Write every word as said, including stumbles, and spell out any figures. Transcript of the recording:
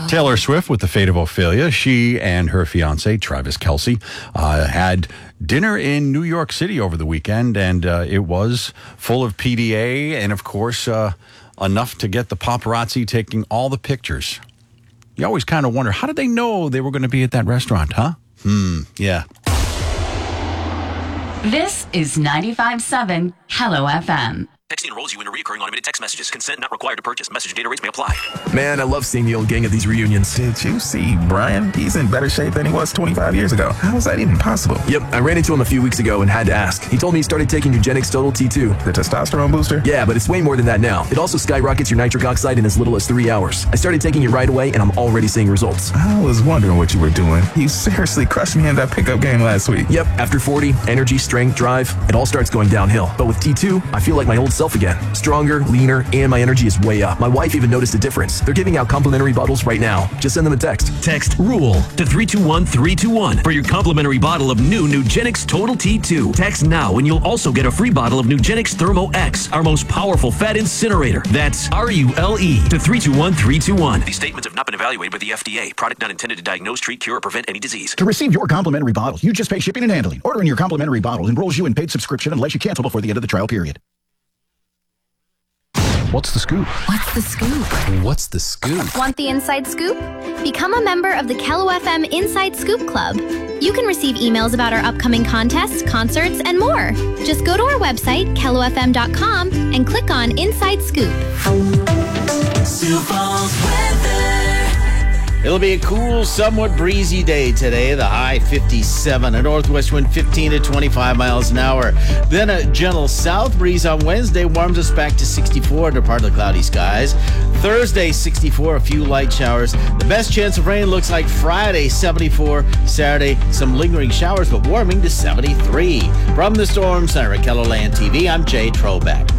Taylor Swift with The Fate of Ophelia. She and her fiance, Travis Kelce, uh, had dinner in New York City over the weekend, and uh, it was full of P D A and, of course, uh, enough to get the paparazzi taking all the pictures. You always kind of wonder, how did they know they were going to be at that restaurant, huh? Hmm, yeah. This is ninety-five point seven Hello F M. Texting enrolls you in a recurring automated text messages. Consent not required to purchase. Message and data rates may apply. Man, I love seeing the old gang at these reunions. Did you see Brian? He's in better shape than he was twenty-five years ago. How is that even possible? Yep, I ran into him a few weeks ago and had to ask. He told me he started taking Nugenix Total T two. The testosterone booster? Yeah, but it's way more than that now. It also skyrockets your nitric oxide in as little as three hours. I started taking it right away, and I'm already seeing results. I was wondering what you were doing. You seriously crushed me in that pickup game last week. Yep, after forty, energy, strength, drive, it all starts going downhill. But with T two, I feel like my old self again. Stronger, leaner, and my energy is way up. My wife even noticed a difference. They're giving out complimentary bottles right now. Just send them a text. Text RULE to three two one three two one for your complimentary bottle of new Nugenix Total T two. Text now and you'll also get a free bottle of Nugenix Thermo X, our most powerful fat incinerator. That's R U L E to three two one three two one. These statements have not been evaluated by the F D A. Product not intended to diagnose, treat, cure, or prevent any disease. To receive your complimentary bottle, you just pay shipping and handling. Ordering your complimentary bottle enrolls you in paid subscription unless you cancel before the end of the trial period. What's the scoop? What's the scoop? What's the scoop? Want the inside scoop? Become a member of the Hello F M Inside Scoop Club. You can receive emails about our upcoming contests, concerts, and more. Just go to our website, hello f m dot com, and click on Inside Scoop. Sioux Falls weather. It'll be a cool, somewhat breezy day today. The high fifty-seven, a northwest wind fifteen to twenty-five miles an hour. Then a gentle south breeze on Wednesday warms us back to sixty-four under partly cloudy skies. Thursday, sixty-four, a few light showers. The best chance of rain looks like Friday, seventy-four. Saturday, some lingering showers, but warming to seventy-three. From the Storm Center at KELOLAND T V, I'm Jay Trobeck.